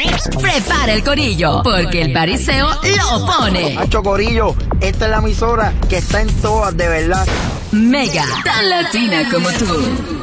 Prepara el corillo, porque el pariseo lo pone. Hacho corillo, esta es la emisora que está en todas, de verdad. Mega, tan latina como tú.